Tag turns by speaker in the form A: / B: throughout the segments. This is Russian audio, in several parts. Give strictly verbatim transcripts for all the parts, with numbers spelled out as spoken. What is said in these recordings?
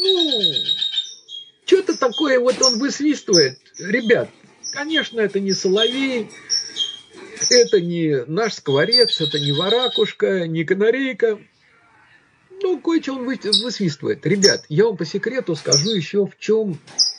A: ну, что-то такое вот он высвистывает. Ребят, конечно, это не соловей, это не наш скворец, это не воракушка, не канарейка. Ну, кое-что он высвистывает. Ребят, я вам по секрету скажу еще в чем,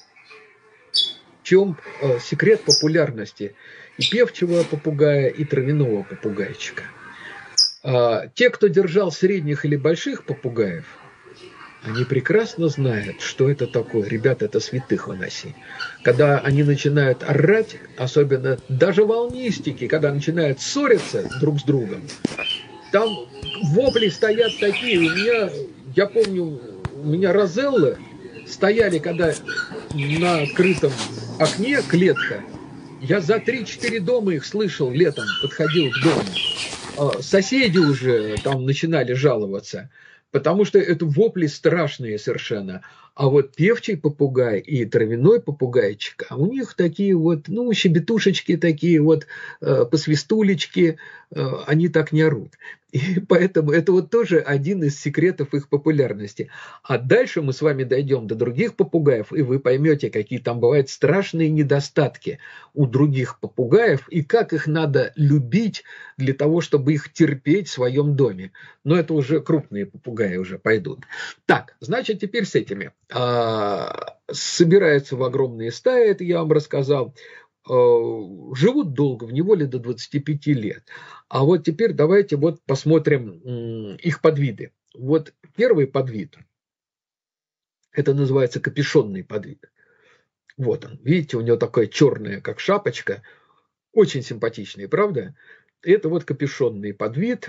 A: в чем э, секрет популярности и певчего попугая, и травяного попугайчика. А, те, кто держал средних или больших попугаев, они прекрасно знают, что это такое. Ребята, это святых выноси. Когда они начинают орать, особенно даже волнистики, когда начинают ссориться друг с другом, там вопли стоят такие. У меня, я помню, у меня розеллы стояли, когда на открытом окне клетка. Я за три-четыре дома их слышал летом, подходил к дому. Соседи уже там начинали жаловаться, потому что это вопли страшные совершенно. А вот певчий попугай и травяной попугайчик, а у них такие вот, ну, щебетушечки такие вот, э, посвистулечки, э, они так не орут. И поэтому это вот тоже один из секретов их популярности. А дальше мы с вами дойдем до других попугаев, и вы поймете, какие там бывают страшные недостатки у других попугаев, и как их надо любить для того, чтобы их терпеть в своем доме. Но это уже крупные попугаи уже пойдут. Так, значит, теперь с этими. Собираются в огромные стаи, это я вам рассказал, живут долго, в неволе до двадцати пяти лет. А вот теперь давайте вот посмотрим их подвиды. Вот первый подвид, это называется капюшонный подвид. Вот он, видите, у него такая черная, как шапочка, очень симпатичный, правда? Это вот капюшонный подвид.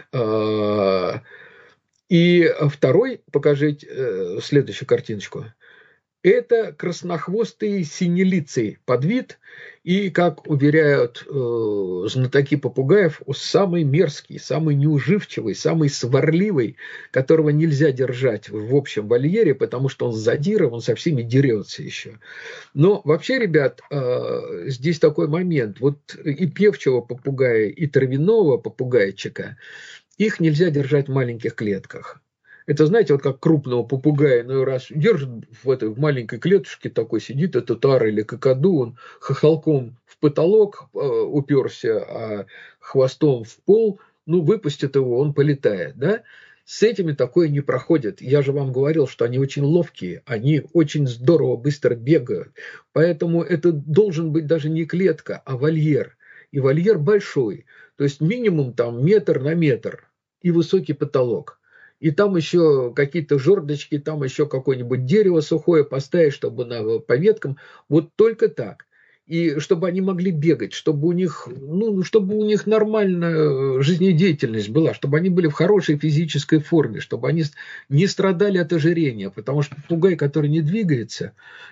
A: И второй, покажите следующую картиночку. Это краснохвостый синелицый подвид, и, как уверяют э, знатоки попугаев, самый мерзкий, самый неуживчивый, самый сварливый, которого нельзя держать в общем вольере, потому что он задира, он со всеми дерется еще. Но вообще, ребят, э, здесь такой момент. Вот и певчего попугая, и травяного попугайчика, их нельзя держать в маленьких клетках. Это, знаете, вот как крупного попугая, ну, раз держит в этой в маленькой клетушке, такой сидит, это тара или какаду, он хохолком в потолок э, уперся, а хвостом в пол, ну, выпустит его, он полетает, да? С этими такое не проходит. Я же вам говорил, что они очень ловкие, они очень здорово, быстро бегают. Поэтому это должен быть даже не клетка, а вольер. И вольер большой, то есть минимум там метр на метр и высокий потолок. И там еще какие-то жердочки, там еще какое-нибудь дерево сухое поставить, чтобы на, по веткам. Вот только так. И чтобы они могли бегать, чтобы у них, ну, чтобы у них нормальная жизнедеятельность была, чтобы они были в хорошей физической форме, чтобы они не страдали от ожирения. Потому что попугай, который не двигается,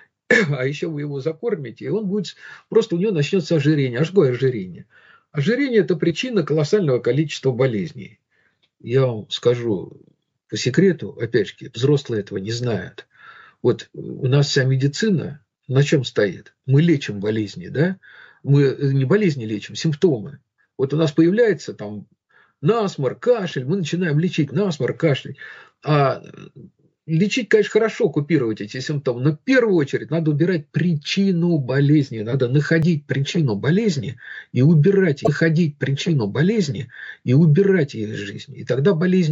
A: а еще вы его закормите, и он будет, просто у него начнется ожирение. А что ожирение? Ожирение – это причина колоссального количества болезней. Я вам скажу по секрету, опять же, взрослые этого не знают. Вот у нас вся медицина на чем стоит? Мы лечим болезни, да? Мы не болезни лечим, симптомы. Вот у нас появляется там насморк, кашель, мы начинаем лечить насморк, кашель. А лечить, конечно, хорошо, купировать эти симптомы, но в первую очередь надо убирать причину болезни, надо находить причину болезни и убирать, находить причину болезни и убирать ее из жизни. И тогда болезнь